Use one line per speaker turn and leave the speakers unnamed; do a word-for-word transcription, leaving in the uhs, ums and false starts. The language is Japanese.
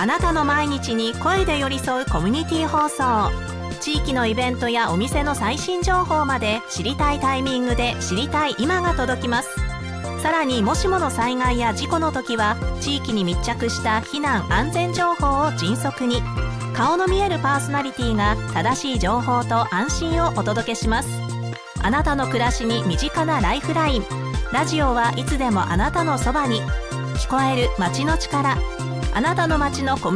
あなたの毎日に声で寄り添うコミュニティ放送。地域のイベントやお店の最新情報まで知りたいタイミングで知りたい今が届きます。さらにもしもの災害や事故の時は地域に密着した避難安全情報を迅速に、顔の見えるパーソナリティが正しい情報と安心をお届けします。あなたの暮らしに身近なライフライン。ラジオはいつでもあなたのそばに。聞こえる街の力。あなたの街のコミュニティ